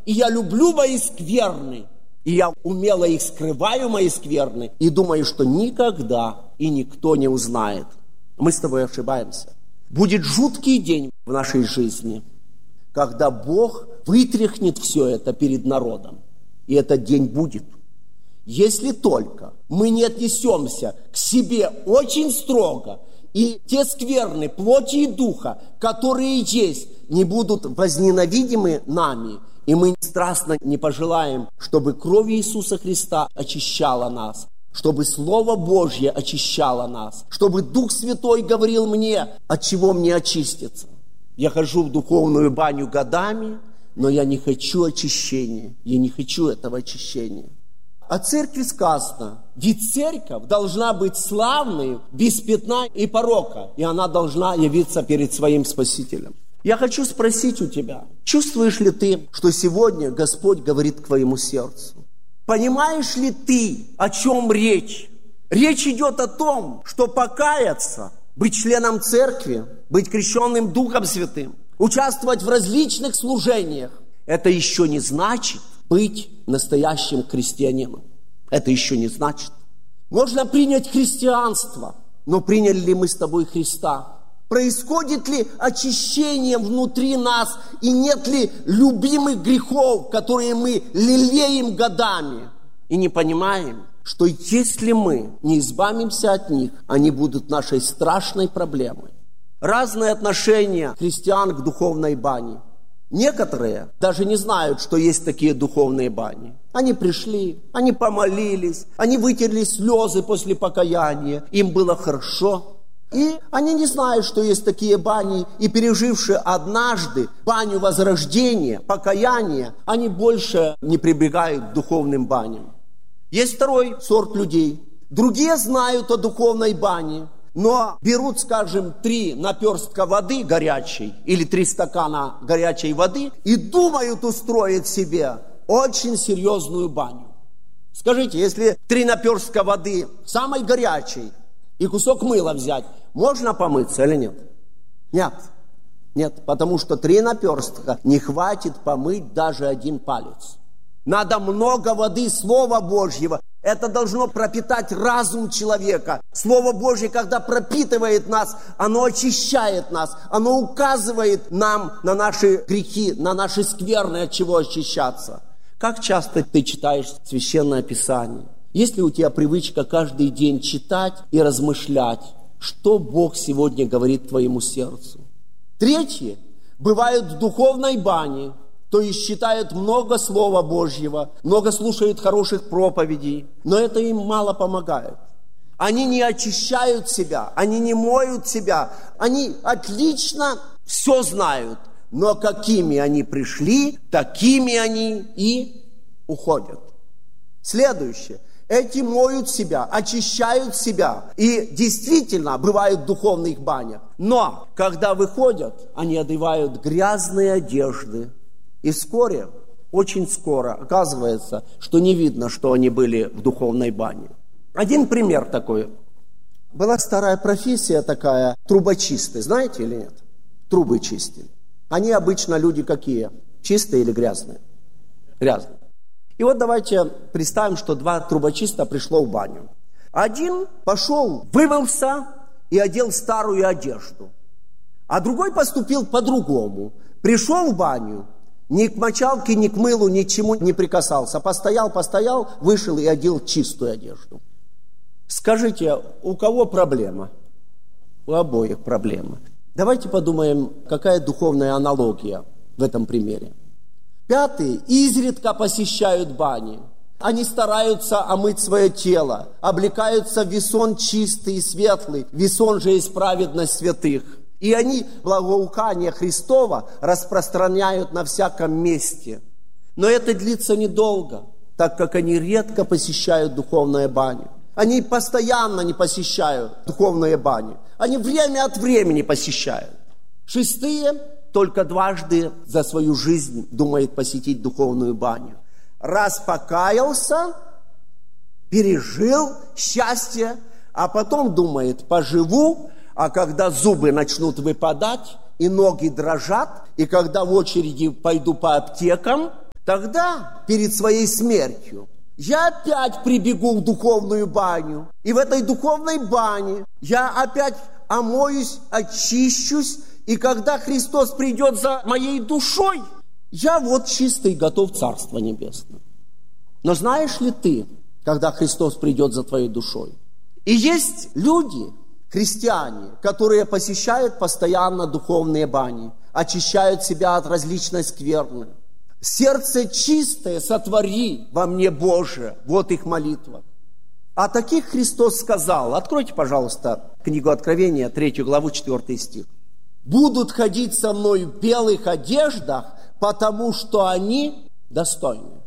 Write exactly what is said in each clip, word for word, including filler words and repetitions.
и я люблю мои скверны, и я умело их скрываю, мои скверны, и думаю, что никогда и никто не узнает. Мы с тобой ошибаемся. Будет жуткий день в нашей жизни, когда Бог вытряхнет все это перед народом. И этот день будет. Если только мы не отнесемся к себе очень строго, и те скверны плоти и духа, которые есть, не будут возненавидимы нами, и мы страстно не пожелаем, чтобы кровь Иисуса Христа очищала нас, чтобы Слово Божье очищало нас, чтобы Дух Святой говорил мне, от чего мне очиститься. Я хожу в духовную баню годами, но я не хочу очищения, я не хочу этого очищения. О церкви сказано, ведь церковь должна быть славной, без пятна и порока, и она должна явиться перед своим Спасителем. Я хочу спросить у тебя, чувствуешь ли ты, что сегодня Господь говорит к твоему сердцу? Понимаешь ли ты, о чем речь? Речь идет о том, что покаяться, быть членом церкви, быть крещенным Духом Святым, участвовать в различных служениях, это еще не значит быть настоящим христианином. Это еще не значит. Можно принять христианство, но приняли ли мы с тобой Христа? Происходит ли очищение внутри нас, и нет ли любимых грехов, которые мы лелеем годами, и не понимаем, что если мы не избавимся от них, они будут нашей страшной проблемой. Разные отношения христиан к духовной бане. Некоторые даже не знают, что есть такие духовные бани. Они пришли, они помолились, они вытерли слезы после покаяния, им было хорошо. И они не знают, что есть такие бани, и пережившие однажды баню возрождения, покаяния, они больше не прибегают к духовным баням. Есть второй сорт людей. Другие знают о духовной бане, но берут, скажем, три наперстка воды горячей или три стакана горячей воды и думают устроить себе очень серьезную баню. Скажите, если три наперстка воды самой горячей и кусок мыла взять, можно помыться или нет? Нет. Нет, потому что три наперстка не хватит помыть даже один палец. Надо много воды, Слова Божьего. Это должно пропитать разум человека. Слово Божье, когда пропитывает нас, оно очищает нас, оно указывает нам на наши грехи, на наши скверны, от чего очищаться. Как часто ты читаешь Священное Писание? Есть ли у тебя привычка каждый день читать и размышлять, что Бог сегодня говорит твоему сердцу? Третьи бывают в духовной бане, то есть читают много Слова Божьего, много слушают хороших проповедей, но это им мало помогает. Они не очищают себя, они не моют себя, они отлично все знают, но какими они пришли, такими они и уходят. Следующее. Эти моют себя, очищают себя и действительно бывают в духовных банях. Но когда выходят, они одевают грязные одежды. И вскоре, очень скоро, оказывается, что не видно, что они были в духовной бане. Один пример такой. Была старая профессия такая, трубочисты, знаете или нет? Трубы чистили. Они обычно люди какие? Чистые или грязные? Грязные. И вот давайте представим, что два трубочиста пришло в баню. Один пошел, вымылся и одел старую одежду. А другой поступил по-другому. Пришел в баню, ни к мочалке, ни к мылу, ни к чему не прикасался. Постоял, постоял, вышел и одел чистую одежду. Скажите, у кого проблема? У обоих проблема. Давайте подумаем, какая духовная аналогия в этом примере. Пятые изредка посещают бани. Они стараются омыть свое тело, облекаются в весон чистый и светлый. Весон же есть праведность святых. И они благоухание Христова распространяют на всяком месте. Но это длится недолго, так как они редко посещают духовную баню. Они постоянно не посещают духовные бани. Они время от времени посещают. Шестые только дважды за свою жизнь думает посетить духовную баню. Раз покаялся, пережил счастье, а потом думает, поживу, а когда зубы начнут выпадать, и ноги дрожат, и когда в очереди пойду по аптекам, Тогда, перед своей смертью, я опять прибегу в духовную баню. И в этой духовной бане я опять омоюсь, очищусь. И когда Христос придет за моей душой, я вот чистый, готов в Царство Небесное. Но знаешь ли ты, когда Христос придет за твоей душой? И есть люди, христиане, которые посещают постоянно духовные бани, очищают себя от различной скверны. Сердце чистое сотвори во мне, Боже. Вот их молитва. А таких Христос сказал. Откройте, пожалуйста, книгу Откровения, третью главу, четвёртый стих. Будут ходить со мной в белых одеждах, потому что они достойны.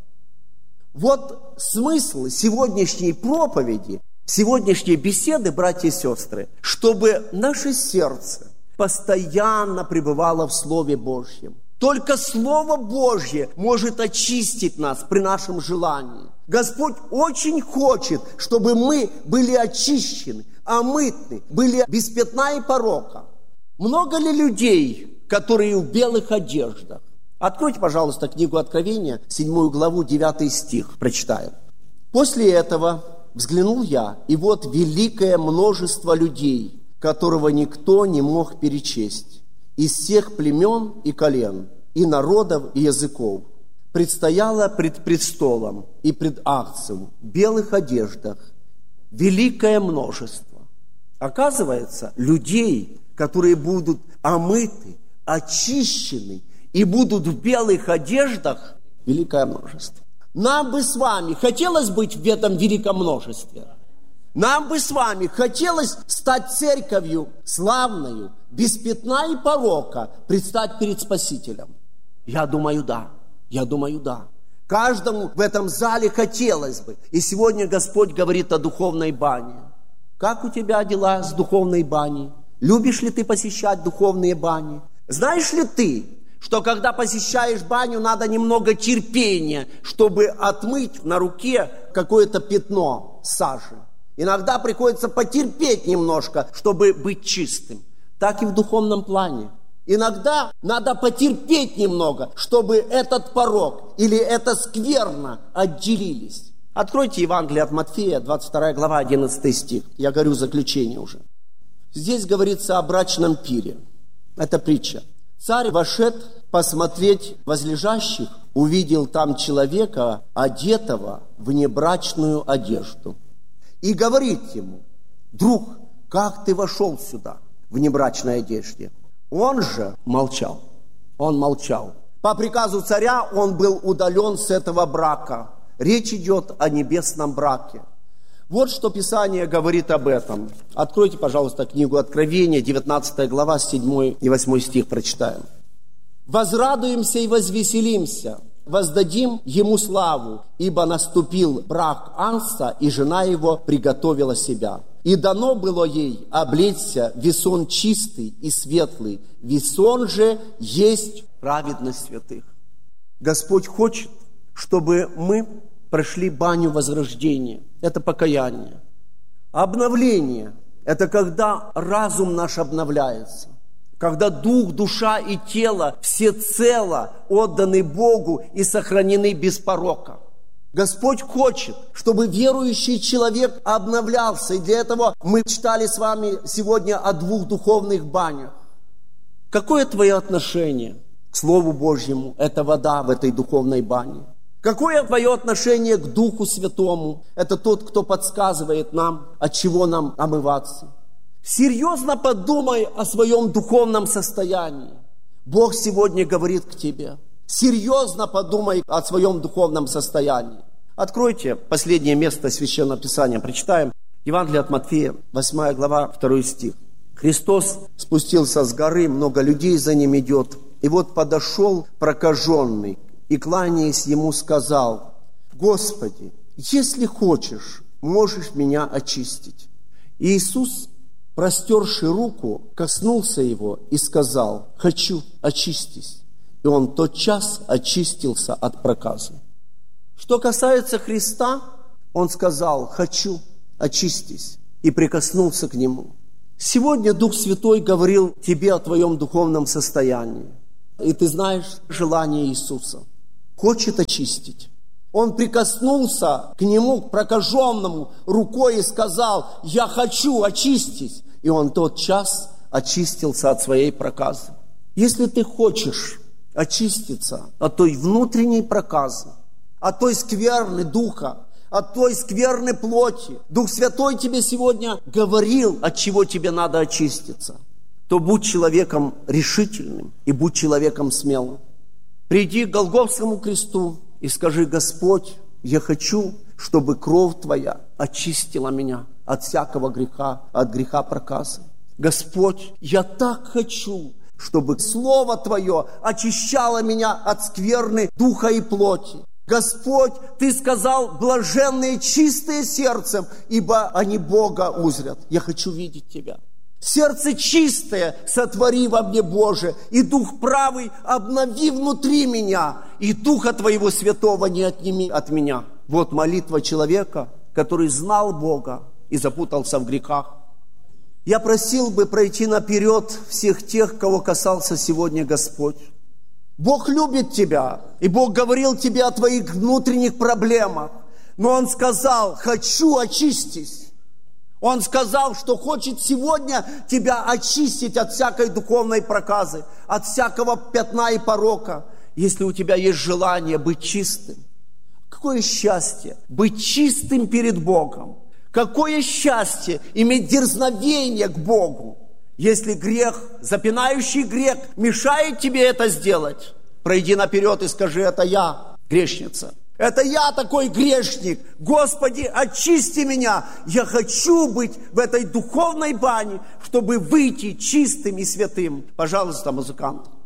Вот смысл сегодняшней проповеди, сегодняшней беседы, братья и сестры, чтобы наше сердце постоянно пребывало в Слове Божьем. Только Слово Божье может очистить нас при нашем желании. Господь очень хочет, чтобы мы были очищены, омыты, были без пятна и порока. Много ли людей, которые в белых одеждах? Откройте, пожалуйста, книгу Откровения, седьмую главу, девятый стих, прочитаем. «После этого взглянул я, и вот великое множество людей, которого никто не мог перечесть, из всех племен и колен, и народов, и языков, предстояло пред престолом и пред Агнцем в белых одеждах великое множество». Оказывается, людей, которые будут омыты, очищены и будут в белых одеждах, великое множество. Нам бы с вами хотелось быть в этом великом множестве. Нам бы с вами хотелось стать церковью славною, без пятна и порока, предстать перед Спасителем. Я думаю, да. Я думаю, да. Каждому в этом зале хотелось бы. И сегодня Господь говорит о духовной бане. Как у тебя дела с духовной баней? Любишь ли ты посещать духовные бани? Знаешь ли ты, что когда посещаешь баню, надо немного терпения, чтобы отмыть на руке какое-то пятно сажи? Иногда приходится потерпеть немножко, чтобы быть чистым. Так и в духовном плане. Иногда надо потерпеть немного, чтобы этот порок или эта скверна отделились. Откройте Евангелие от Матфея, двадцать вторая глава, одиннадцатый стих. Я говорю заключение уже. Здесь говорится о брачном пире. Это притча. Царь вошед посмотреть возлежащих, увидел там человека, одетого в небрачную одежду. И говорит ему: друг, как ты вошел сюда в небрачной одежде? Он же молчал. Он молчал. По приказу царя он был удален с этого брака. Речь идет о небесном браке. Вот что Писание говорит об этом. Откройте, пожалуйста, книгу Откровения, девятнадцатая глава, седьмой и восьмой стих прочитаем. «Возрадуемся и возвеселимся, воздадим ему славу, ибо наступил брак Агнца, и жена его приготовила себя. И дано было ей облечься в весон чистый и светлый, весон же есть праведность святых». Господь хочет, чтобы мы прошли баню возрождения. Это покаяние. Обновление – это когда разум наш обновляется. Когда дух, душа и тело всецело отданы Богу и сохранены без порока. Господь хочет, чтобы верующий человек обновлялся. И для этого мы читали с вами сегодня о двух духовных банях. Какое твое отношение к Слову Божьему? Это вода в этой духовной бане. Какое твое отношение к Духу Святому? Это тот, кто подсказывает нам, от чего нам омываться. Серьезно подумай о своем духовном состоянии. Бог сегодня говорит к тебе. Серьезно подумай о своем духовном состоянии. Откройте последнее место Священного Писания, прочитаем. Евангелие от Матфея, восьмая глава, второй стих. Христос спустился с горы, много людей за ним идет. И вот подошел прокаженный, и, кланяясь ему, сказал: «Господи, если хочешь, можешь меня очистить». И Иисус, простерши руку, коснулся его и сказал: «Хочу, очистись». И он тотчас очистился от проказы. Что касается Христа, он сказал: «Хочу, очистись», и прикоснулся к нему. Сегодня Дух Святой говорил тебе о твоем духовном состоянии. И ты знаешь желание Иисуса. хочет очистить. Он прикоснулся к нему, к прокаженному, рукой и сказал: «Я хочу очистить». И он тотчас очистился от своей проказы. Если ты хочешь очиститься от той внутренней проказы, от той скверны духа, от той скверны плоти, Дух Святой тебе сегодня говорил, от чего тебе надо очиститься, то будь человеком решительным и будь человеком смелым. Приди к Голгофскому кресту и скажи: «Господь, я хочу, чтобы кровь Твоя очистила меня от всякого греха, от греха проказы. Господь, я так хочу, чтобы Слово Твое очищало меня от скверны духа и плоти. Господь, Ты сказал: блаженные чистые сердцем, ибо они Бога узрят». Я хочу видеть Тебя. Сердце чистое сотвори во мне, Боже, и Дух правый обнови внутри меня, и Духа Твоего Святого не отними от меня. Вот молитва человека, который знал Бога и запутался в грехах. Я просил бы пройти наперед всех тех, кого касался сегодня Господь. Бог любит тебя, и Бог говорил тебе о твоих внутренних проблемах, но Он сказал: «Хочу очистить». Он сказал, что хочет сегодня тебя очистить от всякой духовной проказы, от всякого пятна и порока, если у тебя есть желание быть чистым. Какое счастье быть чистым перед Богом! Какое счастье иметь дерзновение к Богу! Если грех, запинающий грех, мешает тебе это сделать, пройди наперед и скажи: «Это я, грешница. Это я такой грешник. Господи, очисти меня. Я хочу быть в этой духовной бане, чтобы выйти чистым и святым». Пожалуйста, музыкант.